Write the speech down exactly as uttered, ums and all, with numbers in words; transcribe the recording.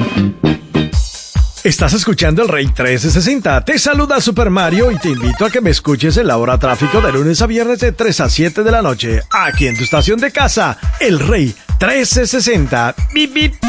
Estás escuchando El Rey trescientos sesenta. Te saluda Super Mario y te invito a que me escuches en la hora tráfico de lunes a viernes de tres a siete de la noche. Aquí en tu estación de casa, El Rey trescientos sesenta. Bip, bip.